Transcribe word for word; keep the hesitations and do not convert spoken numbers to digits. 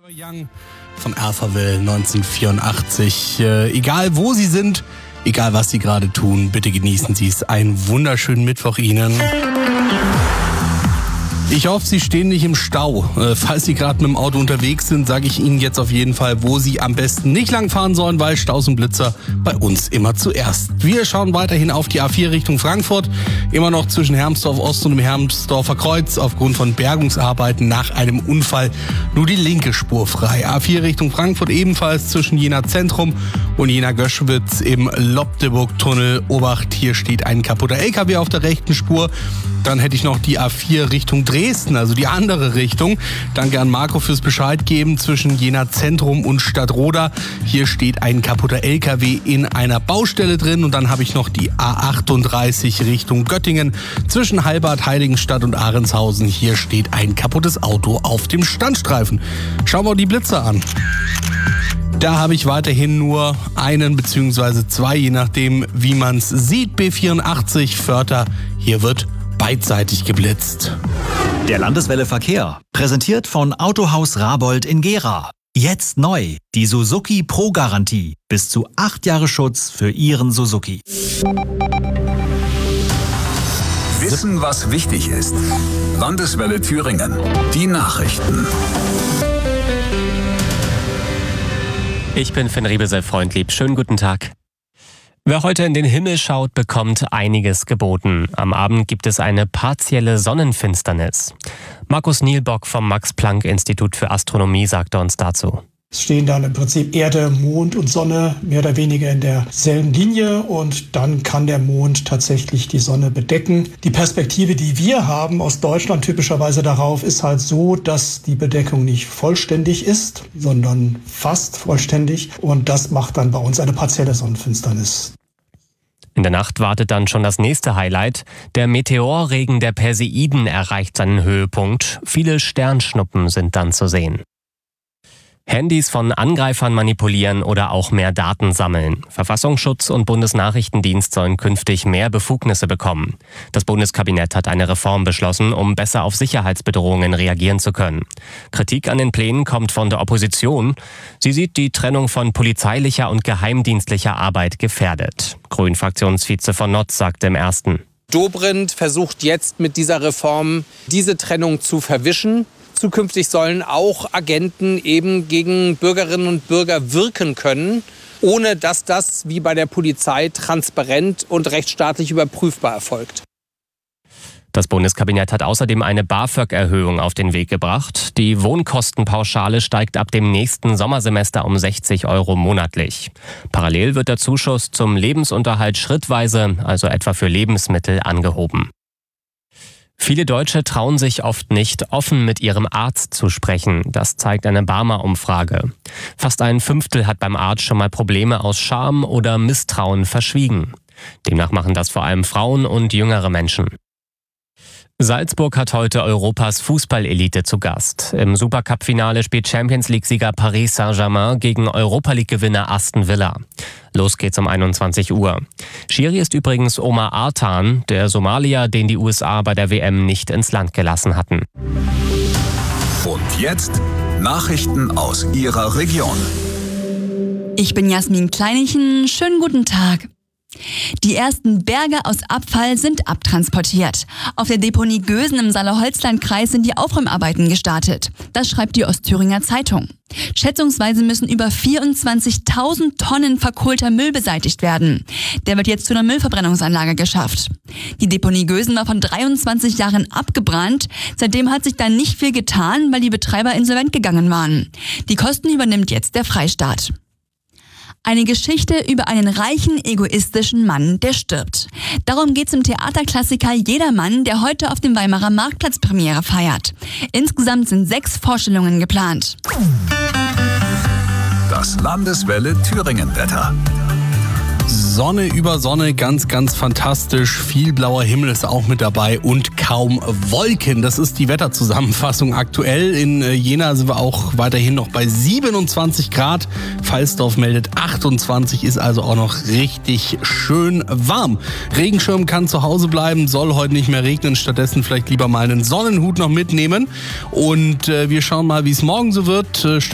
Young von Alphaville neunzehnhundertvierundachtzig. Äh, egal wo Sie sind, egal was Sie gerade tun, bitte genießen Sie es. Einen wunderschönen Mittwoch Ihnen. Ich hoffe, Sie stehen nicht im Stau. Äh, falls Sie gerade mit dem Auto unterwegs sind, sage ich Ihnen jetzt auf jeden Fall, wo Sie am besten nicht langfahren sollen, weil Staus und Blitzer bei uns immer zuerst. Wir schauen weiterhin auf die A vier Richtung Frankfurt. Immer noch zwischen Hermsdorf Ost und dem Hermsdorfer Kreuz. Aufgrund von Bergungsarbeiten nach einem Unfall nur die linke Spur frei. A vier Richtung Frankfurt ebenfalls zwischen Jena Zentrum und Jena Göschwitz im Lobdeburg-Tunnel. Obacht, hier steht ein kaputter L K W auf der rechten Spur. Dann hätte ich noch die A vier Richtung Dresden, also die andere Richtung. Danke an Marco fürs Bescheid geben zwischen Jena Zentrum und Stadtroda. Hier steht ein kaputter L K W in einer Baustelle drin. Und dann habe ich noch die A achtunddreißig Richtung Göttingen zwischen Heilbad, Heiligenstadt und Ahrenshausen. Hier steht ein kaputtes Auto auf dem Standstreifen. Schauen wir die Blitzer an. Da habe ich weiterhin nur einen bzw. zwei, je nachdem wie man es sieht. B vierundachtzig Vörter. Hier wird beidseitig geblitzt. Der Landeswelle Verkehr, präsentiert von Autohaus Rabold in Gera. Jetzt neu, die Suzuki Pro-Garantie. Bis zu acht Jahre Schutz für Ihren Suzuki. Wissen, was wichtig ist. Landeswelle Thüringen. Die Nachrichten. Ich bin Finn Riebesel-Freundlieb. Schönen guten Tag. Wer heute in den Himmel schaut, bekommt einiges geboten. Am Abend gibt es eine partielle Sonnenfinsternis. Markus Nielbock vom Max-Planck-Institut für Astronomie sagte uns dazu. Es stehen dann im Prinzip Erde, Mond und Sonne mehr oder weniger in derselben Linie und dann kann der Mond tatsächlich die Sonne bedecken. Die Perspektive, die wir haben aus Deutschland typischerweise darauf, ist halt so, dass die Bedeckung nicht vollständig ist, sondern fast vollständig und das macht dann bei uns eine partielle Sonnenfinsternis. In der Nacht wartet dann schon das nächste Highlight. Der Meteorregen der Perseiden erreicht seinen Höhepunkt. Viele Sternschnuppen sind dann zu sehen. Handys von Angreifern manipulieren oder auch mehr Daten sammeln. Verfassungsschutz und Bundesnachrichtendienst sollen künftig mehr Befugnisse bekommen. Das Bundeskabinett hat eine Reform beschlossen, um besser auf Sicherheitsbedrohungen reagieren zu können. Kritik an den Plänen kommt von der Opposition. Sie sieht die Trennung von polizeilicher und geheimdienstlicher Arbeit gefährdet. Grünen-Fraktionsvize von Notz sagte im Ersten. Dobrindt versucht jetzt mit dieser Reform diese Trennung zu verwischen. Zukünftig sollen auch Agenten eben gegen Bürgerinnen und Bürger wirken können, ohne dass das wie bei der Polizei transparent und rechtsstaatlich überprüfbar erfolgt. Das Bundeskabinett hat außerdem eine BAföG-Erhöhung auf den Weg gebracht. Die Wohnkostenpauschale steigt ab dem nächsten Sommersemester um sechzig Euro monatlich. Parallel wird der Zuschuss zum Lebensunterhalt schrittweise, also etwa für Lebensmittel, angehoben. Viele Deutsche trauen sich oft nicht, offen mit ihrem Arzt zu sprechen. Das zeigt eine Barmer-Umfrage. Fast ein Fünftel hat beim Arzt schon mal Probleme aus Scham oder Misstrauen verschwiegen. Demnach machen das vor allem Frauen und jüngere Menschen. Salzburg hat heute Europas Fußballelite zu Gast. Im Supercup-Finale spielt Champions-League-Sieger Paris Saint-Germain gegen Europa-League-Gewinner Aston Villa. Los geht's um einundzwanzig Uhr. Schiri ist übrigens Omar Artan, der Somalier, den die U S A bei der W M nicht ins Land gelassen hatten. Und jetzt Nachrichten aus Ihrer Region. Ich bin Jasmin Kleinichen. Schönen guten Tag. Die ersten Berge aus Abfall sind abtransportiert. Auf der Deponie Gösen im Saale-Holzland-Kreis sind die Aufräumarbeiten gestartet. Das schreibt die Ostthüringer Zeitung. Schätzungsweise müssen über vierundzwanzigtausend Tonnen verkohlter Müll beseitigt werden. Der wird jetzt zu einer Müllverbrennungsanlage geschafft. Die Deponie Gösen war von dreiundzwanzig Jahren abgebrannt. Seitdem hat sich da nicht viel getan, weil die Betreiber insolvent gegangen waren. Die Kosten übernimmt jetzt der Freistaat. Eine Geschichte über einen reichen, egoistischen Mann, der stirbt. Darum geht's im Theaterklassiker Jedermann, der heute auf dem Weimarer Marktplatz Premiere feiert. Insgesamt sind sechs Vorstellungen geplant. Das Landeswelle Thüringen-Wetter. Sonne über Sonne, ganz, ganz fantastisch. Viel blauer Himmel ist auch mit dabei und kaum Wolken. Das ist die Wetterzusammenfassung aktuell. In Jena sind wir auch weiterhin noch bei siebenundzwanzig Grad. Pfalzdorf meldet achtundzwanzig, ist also auch noch richtig schön warm. Regenschirm kann zu Hause bleiben, soll heute nicht mehr regnen. Stattdessen vielleicht lieber mal einen Sonnenhut noch mitnehmen. Und äh, wir schauen mal, wie es morgen so wird.